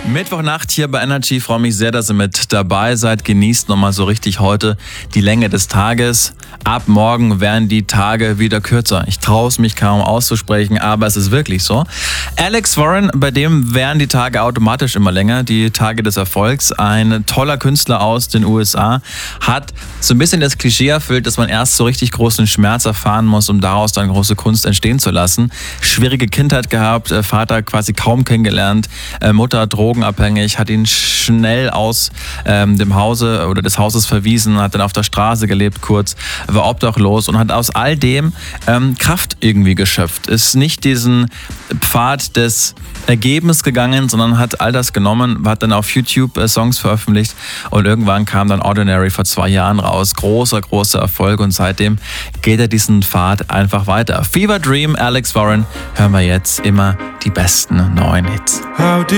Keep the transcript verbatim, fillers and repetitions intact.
Mittwochnacht hier bei Energy. Freue mich sehr, dass ihr mit dabei seid. Genießt nochmal so richtig heute die Länge des Tages. Ab morgen werden die Tage wieder kürzer. Ich traue es mich kaum auszusprechen, aber es ist wirklich so. Alex Warren, bei dem werden die Tage automatisch immer länger. Die Tage des Erfolgs. Ein toller Künstler aus den U S A hat so ein bisschen das Klischee erfüllt, dass man erst so richtig großen Schmerz erfahren muss, um daraus dann große Kunst entstehen zu lassen. Schwierige Kindheit gehabt, Vater quasi kaum kennengelernt, Mutter drogenabhängig, hat ihn schnell aus ähm, dem Hause oder des Hauses verwiesen, hat dann auf der Straße gelebt kurz, war obdachlos und hat aus all dem ähm, Kraft irgendwie geschöpft. Ist nicht diesen Pfad des Ergebens gegangen, sondern hat all das genommen, hat dann auf YouTube äh, Songs veröffentlicht und irgendwann kam dann Ordinary vor zwei Jahren raus. Großer, großer Erfolg und seitdem geht er diesen Pfad einfach weiter. Fever Dream, Alex Warren, hören wir jetzt immer die besten neuen Hits. How